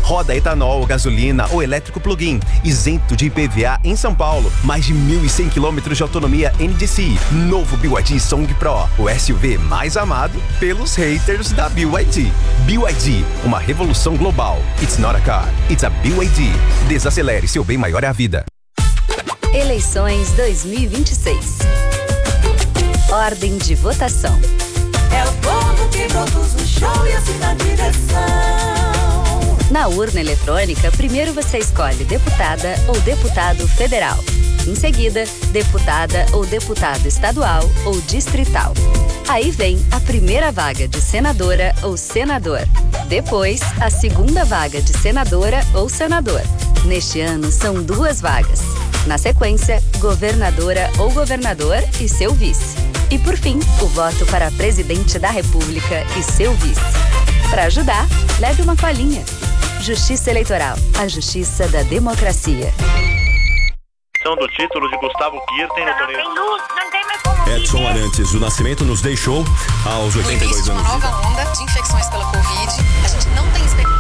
Roda etanol, gasolina ou elétrico plug-in. Isento de IPVA em São Paulo. Mais de 1.100 km de autonomia NDC. Novo BYD Song Pro. O SUV mais amado pelos haters da BYD. BYD, uma revolução global. It's not a car, it's a BYD. Desacelere, seu bem maior é a vida. Eleições 2026. Ordem de votação. É o povo que produz o show e assim na direção. Na urna eletrônica, primeiro você escolhe deputada ou deputado federal. Em seguida, deputada ou deputado estadual ou distrital. Aí vem a primeira vaga de senadora ou senador. Depois, a segunda vaga de senadora ou senador. Neste ano, são 2 vagas. Na sequência, governadora ou governador e seu vice. E por fim, o voto para presidente da República e seu vice. Para ajudar, leve uma colinha. Justiça Eleitoral, a justiça da democracia. Do título de Gustavo Kirten, não tem luz, não tem mais como Edson Arantes do Nascimento nos deixou aos 82 anos. Uma nova onda de infecções pela Covid. A gente não tem expectativa.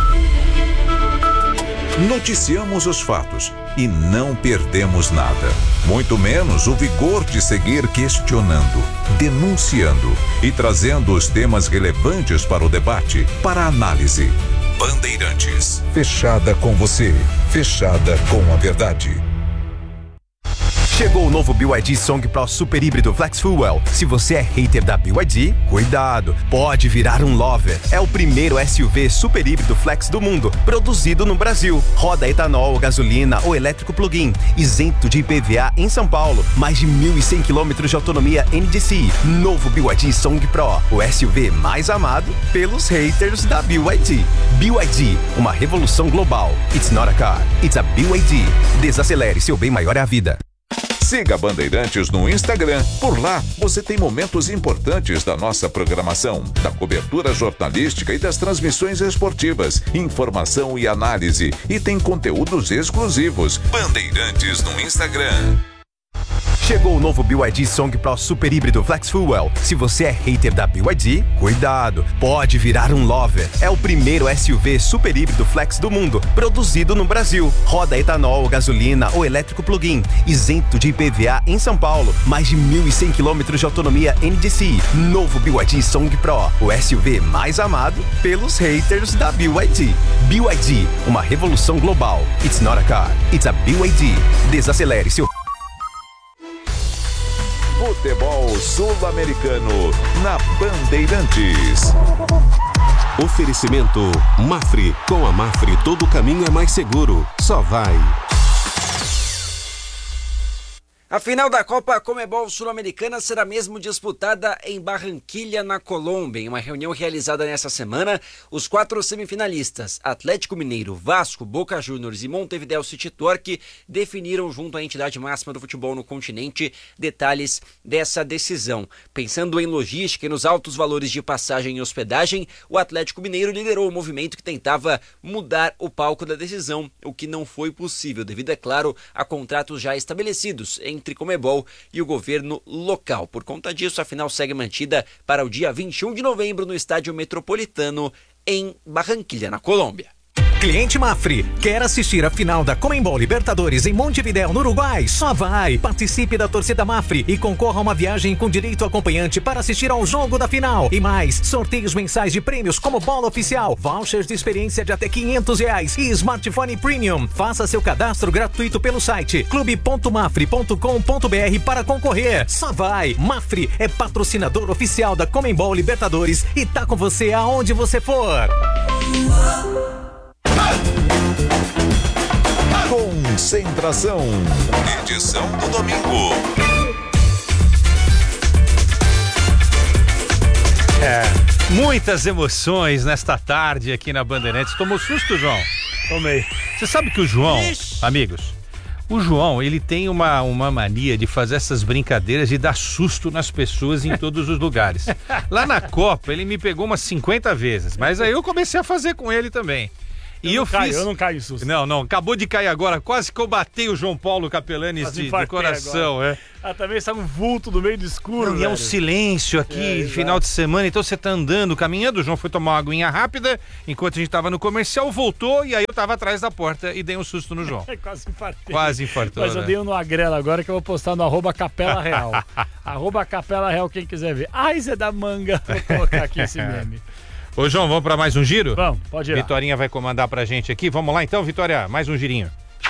Noticiamos os fatos e não perdemos nada. Muito menos o vigor de seguir questionando, denunciando e trazendo os temas relevantes para o debate, para a análise. Bandeirantes. Fechada com você. Fechada com a verdade. Chegou o novo BYD Song Pro Super Híbrido Flex Fuel. Se você é hater da BYD, cuidado, pode virar um lover. É o primeiro SUV super híbrido flex do mundo, produzido no Brasil. Roda etanol, gasolina ou elétrico plug-in. Isento de IPVA em São Paulo. Mais de 1.100 km de autonomia NDC. Novo BYD Song Pro, o SUV mais amado pelos haters da BYD. BYD, uma revolução global. It's not a car, it's a BYD. Desacelere, seu bem maior é a vida. Siga Bandeirantes no Instagram. Por lá, você tem momentos importantes da nossa programação, da cobertura jornalística e das transmissões esportivas, informação e análise. E tem conteúdos exclusivos. Bandeirantes no Instagram. Chegou o novo BYD Song Pro Super Híbrido Flex Fuel. Se você é hater da BYD, cuidado, pode virar um lover. É o primeiro SUV super híbrido flex do mundo, produzido no Brasil. Roda etanol, gasolina ou elétrico plug-in. Isento de IPVA em São Paulo. Mais de 1.100 km de autonomia NDC. Novo BYD Song Pro, o SUV mais amado pelos haters da BYD. BYD, uma revolução global. It's not a car, it's a BYD. Desacelere, seu... Futebol Sul-Americano na Bandeirantes. Oferecimento Mafre. Com a Mafre todo caminho é mais seguro. Só vai. A final da Copa Conmebol Sul-Americana será mesmo disputada em Barranquilha, na Colômbia. Em uma reunião realizada nessa semana, os 4 semifinalistas, Atlético Mineiro, Vasco, Boca Juniors e Montevideo City Torque, definiram junto à entidade máxima do futebol no continente detalhes dessa decisão. Pensando em logística e nos altos valores de passagem e hospedagem, o Atlético Mineiro liderou o movimento que tentava mudar o palco da decisão, o que não foi possível devido, é claro, a contratos já estabelecidos entre Conmebol e o governo local. Por conta disso, a final segue mantida para o dia 21 de novembro no Estádio Metropolitano, em Barranquilha, na Colômbia. Cliente Mafre, quer assistir a final da Conmebol Libertadores em Montevideo, no Uruguai? Só vai! Participe da torcida Mafre e concorra a uma viagem com direito acompanhante para assistir ao jogo da final. E mais, sorteios mensais de prêmios como bola oficial, vouchers de experiência de até R$500 e smartphone premium. Faça seu cadastro gratuito pelo site clube.mafre.com.br para concorrer. Só vai! Mafre é patrocinador oficial da Conmebol Libertadores e tá com você aonde você for. Concentração. Edição do domingo. Muitas emoções nesta tarde aqui na Bandeirantes. Tomou susto, João? Tomei. Você sabe que o João, amigos, o João, ele tem uma mania de fazer essas brincadeiras de dar susto nas pessoas em todos os lugares. Lá na Copa, ele me pegou umas 50 vezes, mas aí eu comecei a fazer com ele também. Eu não caio em susto. Não, acabou de cair agora. Quase que eu batei o João Paulo Capelanes de coração. Também sai um vulto do meio do escuro. E é um silêncio aqui, final de semana. Então você tá andando, caminhando. O João foi tomar uma aguinha rápida. Enquanto a gente tava no comercial, voltou. E aí eu tava atrás da porta e dei um susto no João. Quase infartou. Mas eu dei um no agrela agora que eu vou postar no @CapelaReal. @CapelaReal, quem quiser ver. Ai, Zé da Manga. Vou colocar aqui esse meme. Ô, João, vamos pra mais um giro? Vamos, pode ir. Vitorinha vai comandar pra gente aqui. Vamos lá então, Vitória, mais um girinho.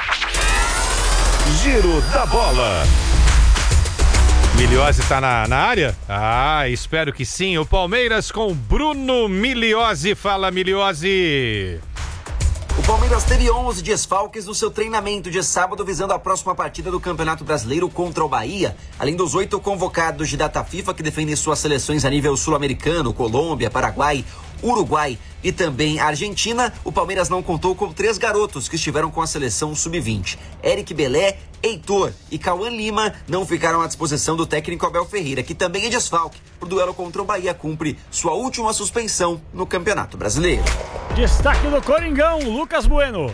Giro da bola. Miliose tá na área? Espero que sim. O Palmeiras com Bruno Miliose. Fala, Miliose. O Palmeiras teve 11 desfalques no seu treinamento de sábado, visando a próxima partida do Campeonato Brasileiro contra o Bahia. Além dos 8 convocados de data FIFA que defendem suas seleções a nível sul-americano, Colômbia, Paraguai, Uruguai e também Argentina, o Palmeiras não contou com 3 garotos que estiveram com a seleção sub-20. Eric Belé, Heitor e Cauã Lima não ficaram à disposição do técnico Abel Ferreira, que também é desfalque. O duelo contra o Bahia cumpre sua última suspensão no Campeonato Brasileiro. Destaque do Coringão, Lucas Bueno.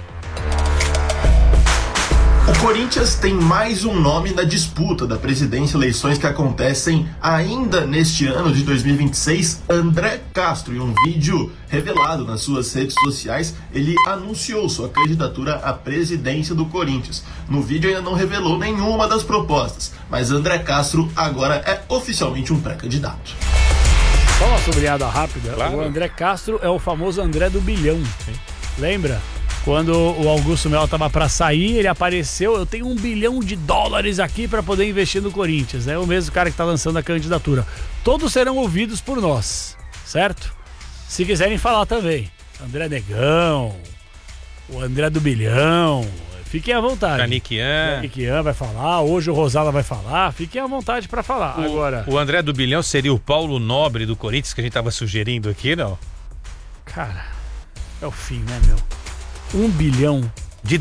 O Corinthians tem mais um nome na disputa da presidência, eleições que acontecem ainda neste ano de 2026, André Castro. Em um vídeo revelado nas suas redes sociais, ele anunciou sua candidatura à presidência do Corinthians. No vídeo ainda não revelou nenhuma das propostas, mas André Castro agora é oficialmente um pré-candidato. Só uma sublinhada rápida, claro. O André Castro é o famoso André do bilhão. Sim. Lembra? Quando o Augusto Melo estava para sair, ele apareceu, eu tenho $1 bilhão aqui para poder investir no Corinthians. É o mesmo cara que está lançando a candidatura. Todos serão ouvidos por nós, certo? Se quiserem falar também. André Negão, o André do bilhão, fiquem à vontade. Caniquian vai falar, hoje o Rosala vai falar, fiquem à vontade para falar. Agora, o André do bilhão seria o Paulo Nobre do Corinthians que a gente estava sugerindo aqui, não? Cara, é o fim, né, meu? $1 bilhão.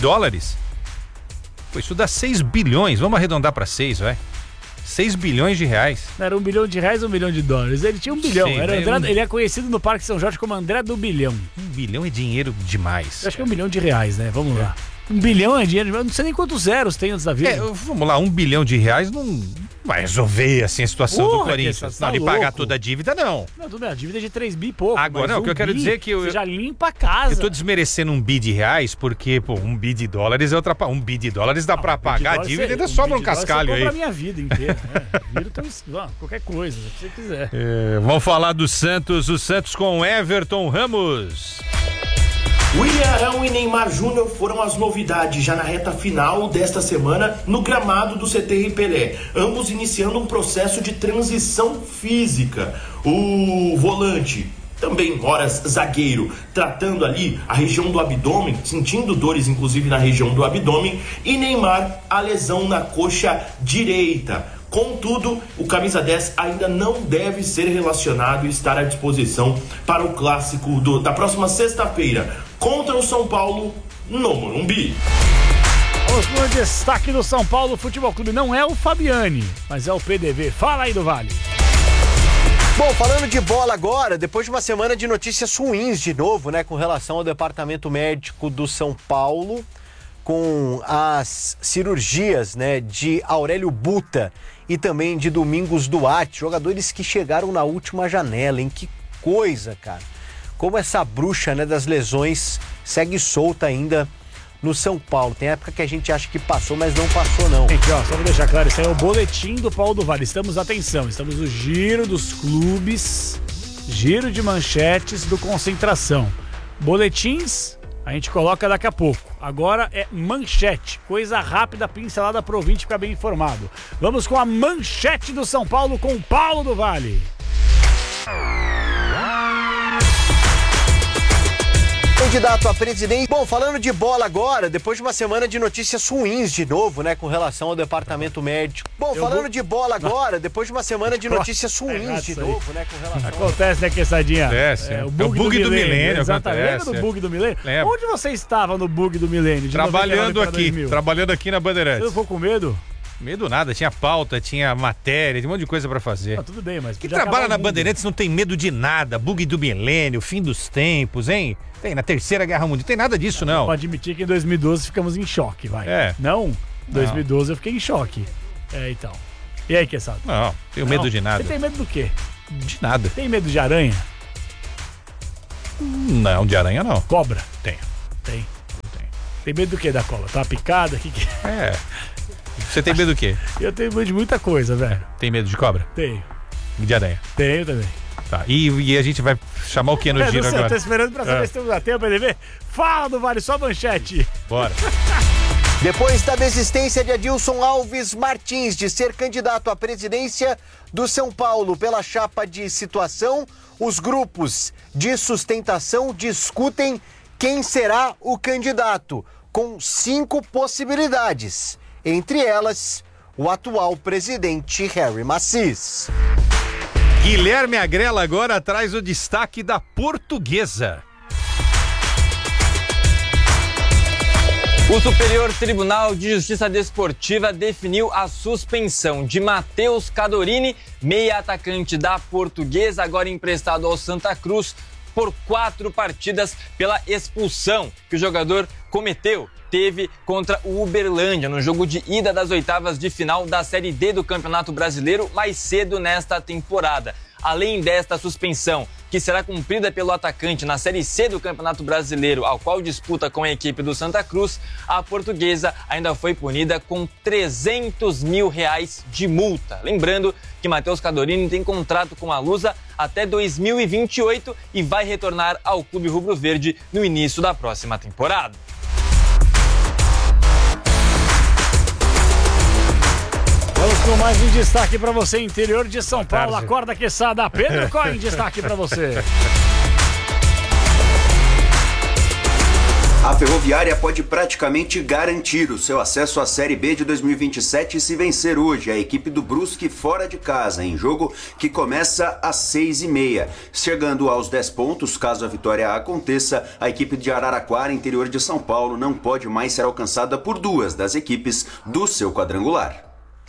Pô, isso dá 6 bilhões. Vamos arredondar para 6, vai. 6 bilhões de reais. Não era $1 bilhão ou $1 bilhão? Ele tinha $1 bilhão. Ele é conhecido no Parque São Jorge como André do bilhão. 1 bilhão é dinheiro demais. Eu acho que é $1 bilhão, né? Vamos lá. 1 bilhão é dinheiro. Eu não sei nem quantos zeros tem antes da vida. Vamos lá, $1 bilhão não vai resolver assim a situação do Corinthians. Não, de pagar toda a dívida, não. Não, tudo bem, a dívida é de 3 bi e pouco. Agora, não, o que eu quero dizer é que você já limpa a casa. Eu tô desmerecendo $1 bi porque, pô, $1 bi é outra. $1 bi dá pra pagar a dívida e ainda sobra um cascalho aí. Você compra a minha vida inteira, né? Qualquer coisa, se você quiser. Vamos falar do Santos, o Santos com Everton Ramos. William Arão e Neymar Júnior foram as novidades já na reta final desta semana no gramado do CT Pelé, ambos iniciando um processo de transição física. O volante, também horas zagueiro, tratando ali a região do abdômen, sentindo dores inclusive na região do abdômen, e Neymar a lesão na coxa direita. Contudo, o camisa 10 ainda não deve ser relacionado e estar à disposição para o clássico da próxima sexta-feira contra o São Paulo no Morumbi. O destaque do São Paulo Futebol Clube não é o Fabiani, mas é o PDV. Fala aí do Vale. Bom, falando de bola agora, depois de uma semana de notícias ruins de novo, né, com relação ao departamento médico do São Paulo, com as cirurgias, né, de Aurélio Buta e também de Domingos Duarte, jogadores que chegaram na última janela, hein? Que coisa, cara. Como essa bruxa, né, das lesões segue solta ainda no São Paulo. Tem época que a gente acha que passou, mas não passou, não. Gente, ó, só vou deixar claro, isso aí é o boletim do Paulo do Vale. Estamos no giro dos clubes, giro de manchetes do Concentração. Boletins a gente coloca daqui a pouco. Agora é manchete, coisa rápida, pincelada pro ouvinte ficar bem informado. Vamos com a manchete do São Paulo com o Paulo do Vale. Candidato a presidente. Bom, falando de bola agora, depois de uma semana de notícias ruins de novo, né, com relação ao departamento médico. Bom, falando de bola agora, depois de uma semana de notícias ruins de novo, né, com relação... Acontece, né, Quessadinha? Acontece. É o bug do milênio. Exatamente. Lembra do bug do milênio? Lembra. Onde você estava no bug do milênio? Trabalhando aqui na Bandeirantes. Você não ficou com medo? Meio do nada, tinha pauta, tinha matéria, tinha um monte de coisa pra fazer. Ah, tudo bem, mas... Quem trabalha na Bandeirantes não tem medo de nada. Bug do milênio, fim dos tempos, hein? Tem, na Terceira Guerra Mundial, não tem nada disso, não. Pode admitir que em 2012 ficamos em choque, vai. É. Não? 2012 eu fiquei em choque. Então. E aí, Quesada? Não, tenho medo de nada. Você tem medo do quê? De nada. Tem medo de aranha? Não, de aranha não. Cobra? Tenho. Tem. Tem medo do quê da cobra? Tá uma picada? É. Você tem medo do quê? Eu tenho medo de muita coisa, velho. Tem medo de cobra? Tenho. De aranha? Tenho também. Tá. E a gente vai chamar o que no giro agora? Tô esperando pra saber se temos a tempo, PDB. Fala do Vale, só manchete. Bora. Depois da desistência de Adilson Alves Martins de ser candidato à presidência do São Paulo pela chapa de situação, os grupos de sustentação discutem quem será o candidato, com 5 possibilidades. Entre elas, o atual presidente Harry Macis. Guilherme Agrela agora traz o destaque da Portuguesa. O Superior Tribunal de Justiça Desportiva definiu a suspensão de Matheus Cadorini, meia atacante da Portuguesa, agora emprestado ao Santa Cruz, por 4 partidas pela expulsão que o jogador teve contra o Uberlândia no jogo de ida das oitavas de final da Série D do Campeonato Brasileiro mais cedo nesta temporada. Além desta suspensão, que será cumprida pelo atacante na Série C do Campeonato Brasileiro, ao qual disputa com a equipe do Santa Cruz, a Portuguesa ainda foi punida com R$300 mil de multa. Lembrando que Matheus Cadorini tem contrato com a Lusa até 2028 e vai retornar ao Clube Rubro-Verde no início da próxima temporada. Vamos com mais um destaque para você, interior de São Paulo. Acorda, Quesada. Pedro Coin, destaque para você. A Ferroviária pode praticamente garantir o seu acesso à Série B de 2027 se vencer hoje a equipe do Brusque fora de casa, em jogo que começa às 6h30. Chegando aos 10 pontos, caso a vitória aconteça, a equipe de Araraquara, interior de São Paulo, não pode mais ser alcançada por 2 das equipes do seu quadrangular.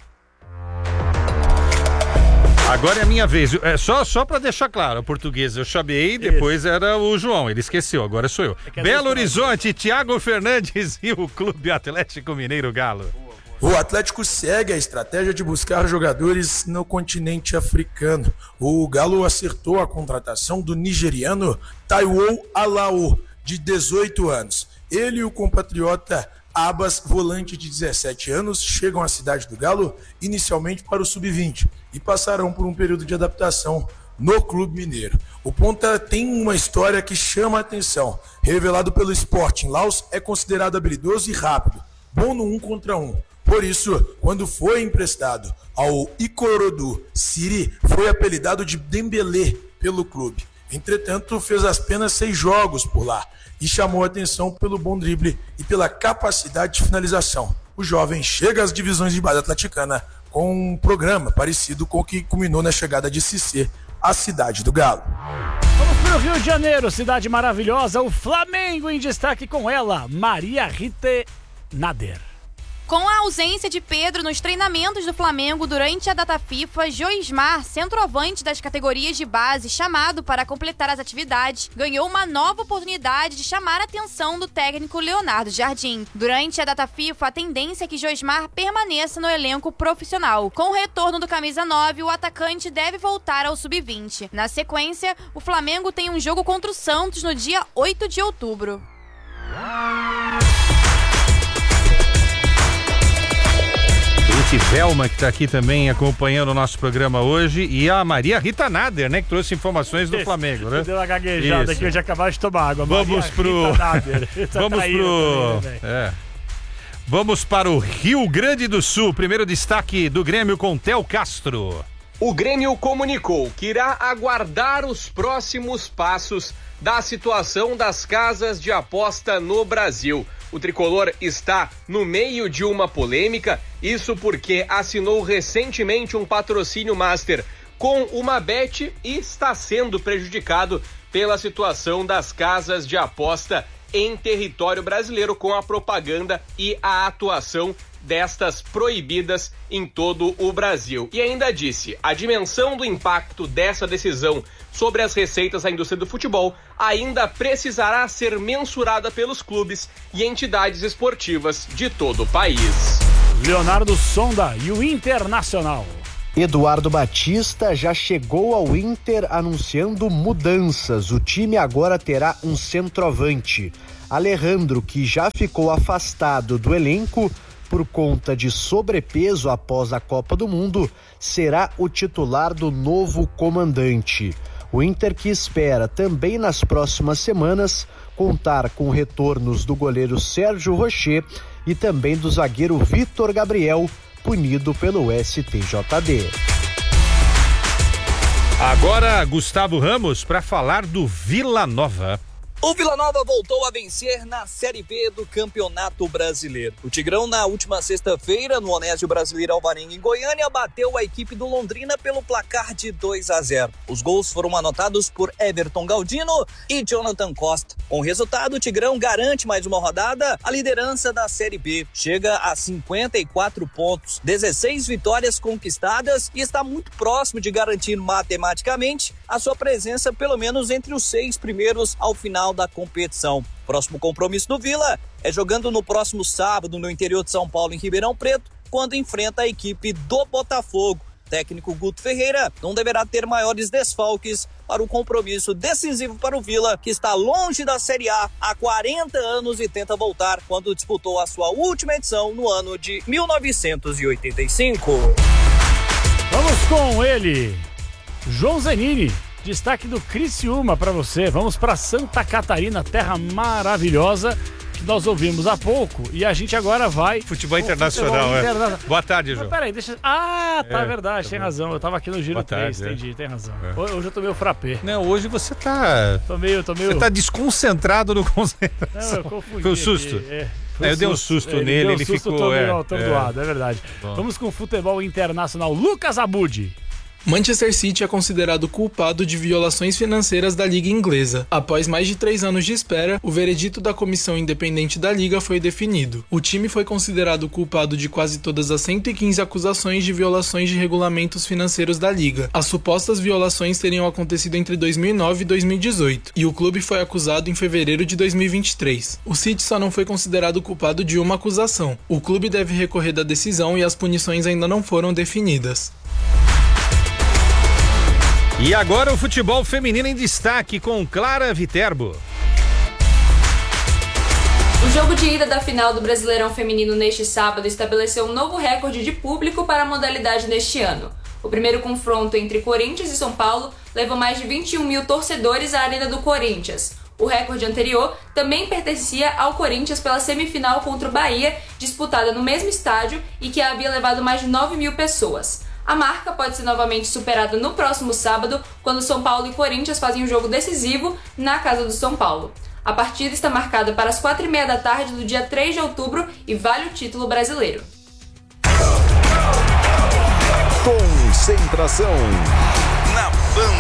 Agora é a minha vez. Só para deixar claro, a Portuguesa eu chamei, depois era o João, ele esqueceu, agora sou eu. Belo Horizonte, Thiago Fernandes e o Clube Atlético Mineiro Galo. O Atlético segue a estratégia de buscar jogadores no continente africano. O Galo acertou a contratação do nigeriano Taiwo Alao, de 18 anos. Ele e o compatriota Abbas, volante de 17 anos, chegam à cidade do Galo inicialmente para o Sub-20 e passarão por um período de adaptação no Clube Mineiro. O ponta tem uma história que chama a atenção. Revelado pelo Sporting, Laos é considerado habilidoso e rápido, bom no 1 contra 1. Por isso, quando foi emprestado ao Ikorodu City, foi apelidado de Dembélé pelo clube. Entretanto, fez apenas 6 jogos por lá e chamou a atenção pelo bom drible e pela capacidade de finalização. O jovem chega às divisões de base atleticana com um programa parecido com o que culminou na chegada de Cissé à cidade do Galo. Vamos para o Rio de Janeiro, cidade maravilhosa, o Flamengo em destaque com ela, Maria Rita Nader. Com a ausência de Pedro nos treinamentos do Flamengo durante a data FIFA, Joismar, centroavante das categorias de base, chamado para completar as atividades, ganhou uma nova oportunidade de chamar a atenção do técnico Leonardo Jardim. Durante a data FIFA, a tendência é que Joismar permaneça no elenco profissional. Com o retorno do camisa 9, o atacante deve voltar ao sub-20. Na sequência, o Flamengo tem um jogo contra o Santos no dia 8 de outubro. Velma, que está aqui também acompanhando o nosso programa hoje, e a Maria Rita Nader, né, que trouxe informações do Flamengo, né? Deu uma gaguejada aqui, eu já acabei de tomar água. Vamos Vamos para o Rio Grande do Sul. Primeiro destaque do Grêmio com Theo Castro. O Grêmio comunicou que irá aguardar os próximos passos da situação das casas de aposta no Brasil. O tricolor está no meio de uma polêmica, isso porque assinou recentemente um patrocínio master com uma bet e está sendo prejudicado pela situação das casas de aposta em território brasileiro com a propaganda e a atuação destas proibidas em todo o Brasil. E ainda disse, a dimensão do impacto dessa decisão sobre as receitas da indústria do futebol ainda precisará ser mensurada pelos clubes e entidades esportivas de todo o país. Leonardo Sonda e o Internacional. Eduardo Batista já chegou ao Inter anunciando mudanças. O time agora terá um centroavante. Alejandro, que já ficou afastado do elenco por conta de sobrepeso após a Copa do Mundo, será o titular do novo comandante. O Inter, que espera também nas próximas semanas contar com retornos do goleiro Sérgio Rocher e também do zagueiro Vitor Gabriel, punido pelo STJD. Agora, Gustavo Ramos para falar do Vila Nova. O Vila Nova voltou a vencer na Série B do Campeonato Brasileiro. O Tigrão, na última sexta-feira, no Onésio Brasileiro Alvarenga, em Goiânia, bateu a equipe do Londrina pelo placar de 2-0. Os gols foram anotados por Everton Galdino e Jonathan Costa. Com o resultado, o Tigrão garante mais uma rodada a liderança da Série B. Chega a 54 pontos, 16 vitórias conquistadas e está muito próximo de garantir matematicamente a sua presença pelo menos entre os 6 primeiros ao final da competição. Próximo compromisso do Vila é jogando no próximo sábado no interior de São Paulo, em Ribeirão Preto, quando enfrenta a equipe do Botafogo. O técnico Guto Ferreira não deverá ter maiores desfalques para o compromisso decisivo para o Vila, que está longe da Série A há 40 anos e tenta voltar quando disputou a sua última edição no ano de 1985. Vamos com ele, João Zanini. Destaque do Criciúma para você. Vamos para Santa Catarina, terra maravilhosa que nós ouvimos há pouco. E a gente agora vai... Futebol internacional, Boa tarde, João. Peraí, deixa... Verdade, tem razão. Eu tava aqui no Giro 3, entendi, tem razão. Hoje eu tomei o frappé. Não, hoje você tá... Tô meio... Você tá desconcentrado no concentração. Não, eu confundi. Foi um susto? Eu dei um susto nele, ele ficou... Atordoado, é verdade. Bom. Vamos com o futebol internacional. Lucas Abud. Manchester City é considerado culpado de violações financeiras da Liga Inglesa. Após mais de 3 anos de espera, o veredito da comissão independente da Liga foi definido. O time foi considerado culpado de quase todas as 115 acusações de violações de regulamentos financeiros da Liga. As supostas violações teriam acontecido entre 2009 e 2018, e o clube foi acusado em fevereiro de 2023. O City só não foi considerado culpado de uma acusação. O clube deve recorrer da decisão e as punições ainda não foram definidas. E agora o futebol feminino em destaque com Clara Viterbo. O jogo de ida da final do Brasileirão Feminino neste sábado estabeleceu um novo recorde de público para a modalidade neste ano. O primeiro confronto entre Corinthians e São Paulo levou mais de 21 mil torcedores à Arena do Corinthians. O recorde anterior também pertencia ao Corinthians pela semifinal contra o Bahia, disputada no mesmo estádio e que havia levado mais de 9 mil pessoas. A marca pode ser novamente superada no próximo sábado, quando São Paulo e Corinthians fazem um jogo decisivo na casa do São Paulo. A partida está marcada para as 4h30 da tarde do dia 3 de outubro e vale o título brasileiro. Concentração na Band